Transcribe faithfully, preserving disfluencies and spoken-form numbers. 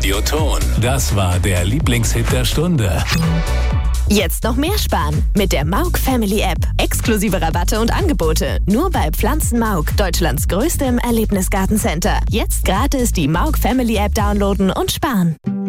Radioton. Das war der Lieblingshit der Stunde. Jetzt noch mehr sparen mit der Mauk Family App. Exklusive Rabatte und Angebote. Nur bei Pflanzen Mauk, Deutschlands größtem Erlebnisgartencenter. Jetzt gratis die Mauk Family App downloaden und sparen.